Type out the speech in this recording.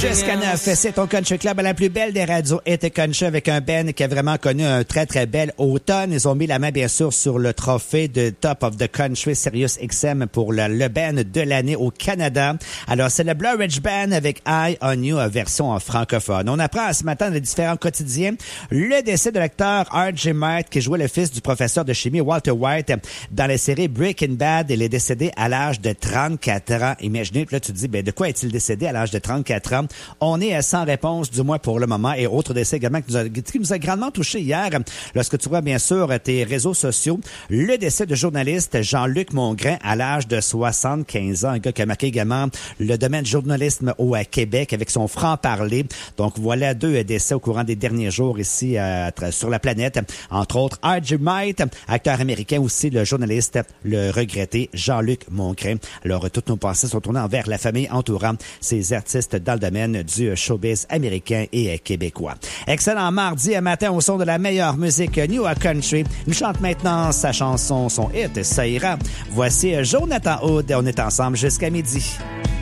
Jusqu'à 9, c'est ton Country Club à la plus belle des radios était country avec un band qui a vraiment connu un très très bel automne. Ils ont mis la main bien sûr sur le trophée de Top of the Country Sirius XM pour le band de l'année au Canada. Alors c'est le Blue Ridge Band avec Eye on You version en francophone. On apprend ce matin dans les différents quotidiens le décès de l'acteur R.J. Martin qui jouait le fils du professeur de chimie Walter White dans la série Breaking Bad. Il est décédé à l'âge de 34 ans. Imaginez, puis là tu te dis, de quoi est-il décédé à l'âge de 34 ans? On est sans réponse, du moins pour le moment. Et autre décès également qui nous a grandement touché hier, lorsque tu vois bien sûr tes réseaux sociaux, le décès du journaliste Jean-Luc Mongrain à l'âge de 75 ans, un gars qui a marqué également le domaine du journalisme au Québec avec son franc-parler. Donc voilà deux décès au courant des derniers jours ici sur la planète. Entre autres, R.J. Martin, acteur américain aussi, le journaliste, le regretté Jean-Luc Mongrain. Alors toutes nos pensées sont tournées envers la famille entourant ces artistes dans le domaine du showbiz américain et québécois. Excellent mardi matin au son de la meilleure musique New Country. Nous chante maintenant sa chanson, son hit, Ça ira. Voici Jonathan Hood. On est ensemble jusqu'à midi.